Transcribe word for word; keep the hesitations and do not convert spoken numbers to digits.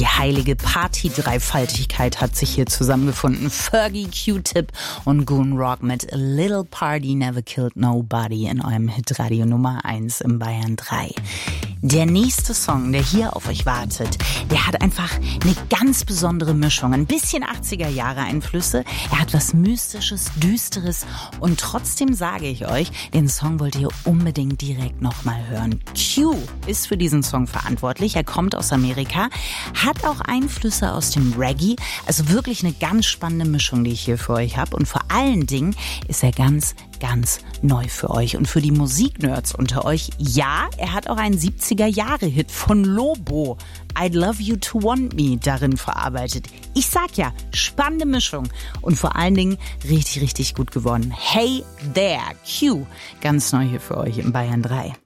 Die heilige Party-Dreifaltigkeit hat sich hier zusammengefunden. Fergie, Q-Tip und Goon Rock mit A Little Party Never Killed Nobody in eurem Hitradio Nummer eins im Bayern drei. Der nächste Song, der hier auf euch wartet, der hat einfach eine ganz besondere Mischung. Ein bisschen achtziger Jahre Einflüsse. Er hat was Mystisches, Düsteres und trotzdem sage ich euch, den Song wollt ihr unbedingt direkt nochmal hören. Q ist für diesen Song verantwortlich. Er kommt aus Amerika, hat auch Einflüsse aus dem Reggae. Also wirklich eine ganz spannende Mischung, die ich hier für euch habe. Und vor allen Dingen ist er ganz, ganz neu für euch. Und für die Musiknerds unter euch, ja, er hat auch einen siebziger-Jahre-Hit von Lobo, I'd Love You to Want Me, darin verarbeitet. Ich sag ja, spannende Mischung und vor allen Dingen richtig, richtig gut geworden. Hey there, Q, ganz neu hier für euch im Bayern drei.